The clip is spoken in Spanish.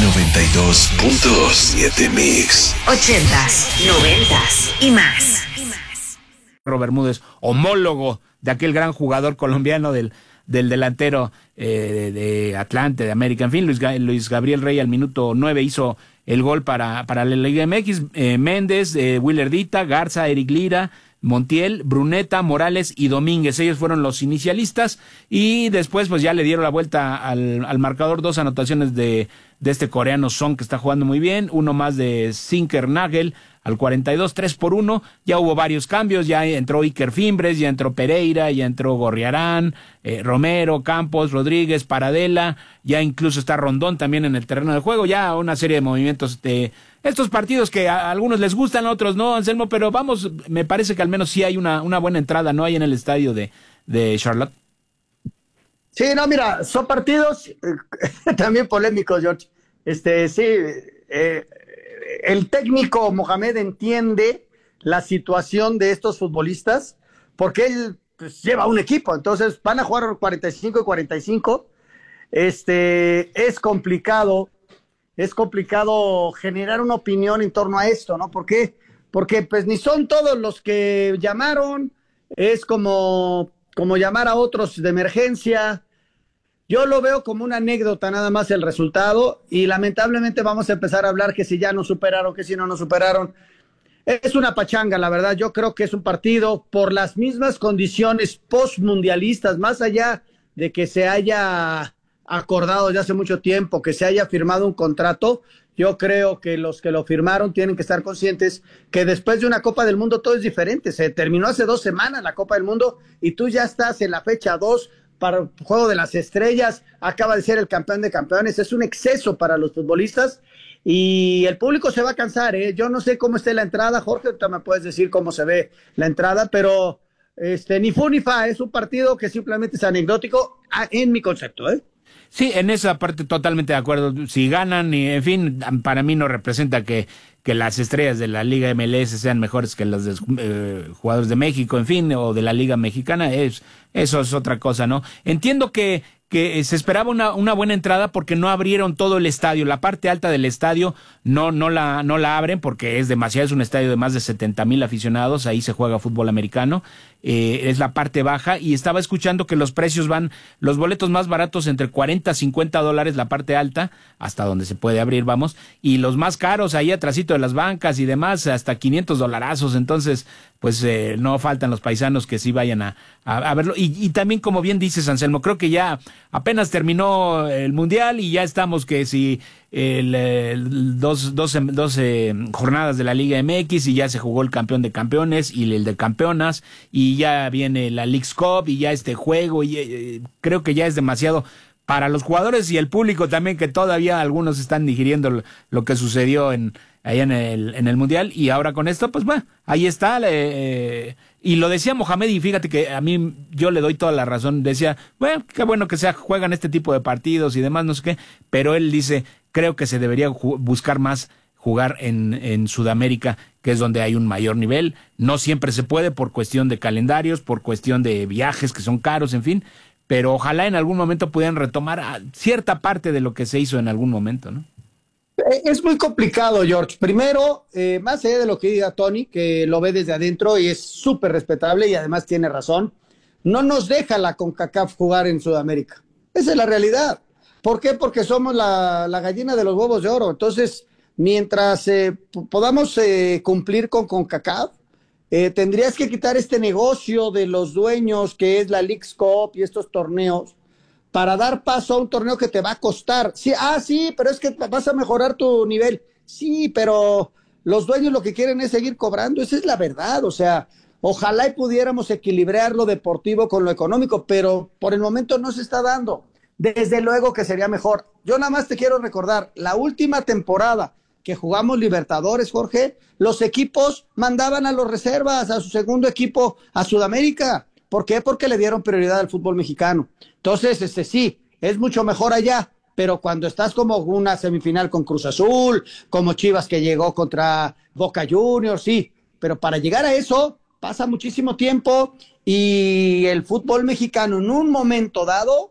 92.7 Mix. 80s, 90s y más. Bermúdez, homólogo de aquel gran jugador colombiano del delantero de Atlante, de América. En fin, Luis Gabriel Rey al minuto 9 hizo el gol para la Liga MX. Méndez, Willerdita, Garza, Eric Lira, Montiel, Bruneta, Morales y Domínguez, ellos fueron los inicialistas, y después pues ya le dieron la vuelta al marcador, 2 anotaciones de este coreano Son, que está jugando muy bien, uno más de Sinker Nagel al 42, 3-1, ya hubo varios cambios, ya entró Iker Fimbres, ya entró Pereira, ya entró Gorriarán, Romero, Campos, Rodríguez, Paradela, ya incluso está Rondón también en el terreno de juego, ya una serie de movimientos de estos partidos que a algunos les gustan, a otros no, Anselmo, pero vamos, me parece que al menos sí hay una buena entrada, ¿no? Hay en el estadio de Charlotte. Sí, no, mira, son partidos también polémicos, George. Sí, el técnico Mohamed entiende la situación de estos futbolistas porque él pues, lleva un equipo, entonces van a jugar 45 y 45. Es complicado generar una opinión en torno a esto, ¿no? ¿Por qué? Porque pues ni son todos los que llamaron, es como llamar a otros de emergencia. Yo lo veo como una anécdota nada más el resultado, y lamentablemente vamos a empezar a hablar que si ya no superaron, que si no superaron. Es una pachanga, la verdad. Yo creo que es un partido por las mismas condiciones postmundialistas, más allá de que se haya acordado ya hace mucho tiempo, que se haya firmado un contrato. Yo creo que los que lo firmaron tienen que estar conscientes que después de una Copa del Mundo todo es diferente. Se terminó hace 2 semanas la Copa del Mundo y tú ya estás en la fecha 2 para el Juego de las Estrellas, acaba de ser el campeón de campeones. Es un exceso para los futbolistas y el público se va a cansar, ¿eh? Yo no sé cómo esté la entrada, Jorge, ahorita me puedes decir cómo se ve la entrada, pero ni fu ni fa, es un partido que simplemente es anecdótico en mi concepto, ¿eh? Sí, en esa parte totalmente de acuerdo. Si ganan, y en fin, para mí no representa que las estrellas de la Liga MLS sean mejores que las de jugadores de México, en fin, o de la Liga Mexicana. Eso es otra cosa, ¿no? Entiendo que se esperaba una buena entrada porque no abrieron todo el estadio. La parte alta del estadio no la abren porque es demasiado. Es un estadio de más de 70,000 aficionados. Ahí se juega fútbol americano. Es la parte baja, y estaba escuchando que los precios los boletos más baratos entre $40-50 la parte alta, hasta donde se puede abrir, vamos, y los más caros ahí atrásito de las bancas y demás, hasta $500. Entonces, pues no faltan los paisanos que sí vayan a verlo. Y también, como bien dices, Anselmo, creo que ya apenas terminó el Mundial y ya estamos que si 12 jornadas de la Liga MX, y ya se jugó el campeón de campeones y el de campeonas, y ya viene la Leagues Cup y ya este juego, y creo que ya es demasiado para los jugadores y el público también, que todavía algunos están digiriendo lo que sucedió allá en el Mundial, y ahora con esto, pues bueno, ahí está. Y lo decía Mohamed, y fíjate que a mí yo le doy toda la razón, decía, bueno, qué bueno que juegan este tipo de partidos y demás, no sé qué, pero él dice, creo que se debería buscar más jugar en Sudamérica, que es donde hay un mayor nivel. No siempre se puede por cuestión de calendarios, por cuestión de viajes que son caros, en fin, pero ojalá en algún momento pudieran retomar cierta parte de lo que se hizo en algún momento, ¿no? Es muy complicado, George. Primero, más allá de lo que diga Tony, que lo ve desde adentro y es súper respetable y además tiene razón, no nos deja la CONCACAF jugar en Sudamérica. Esa es la realidad. ¿Por qué? Porque somos la gallina de los huevos de oro. Entonces, mientras podamos cumplir con CONCACAF, tendrías que quitar este negocio de los dueños que es la Leagues Cup y estos torneos, para dar paso a un torneo que te va a costar. Sí, sí, pero es que vas a mejorar tu nivel. Sí, pero los dueños lo que quieren es seguir cobrando, esa es la verdad. O sea, ojalá y pudiéramos equilibrar lo deportivo con lo económico, pero por el momento no se está dando. Desde luego que sería mejor. Yo nada más te quiero recordar, la última temporada que jugamos Libertadores, Jorge, los equipos mandaban a los reservas, a su segundo equipo, a Sudamérica. ¿Por qué? Porque le dieron prioridad al fútbol mexicano. Entonces, sí, es mucho mejor allá, pero cuando estás como una semifinal con Cruz Azul, como Chivas que llegó contra Boca Juniors, sí, pero para llegar a eso pasa muchísimo tiempo, y el fútbol mexicano en un momento dado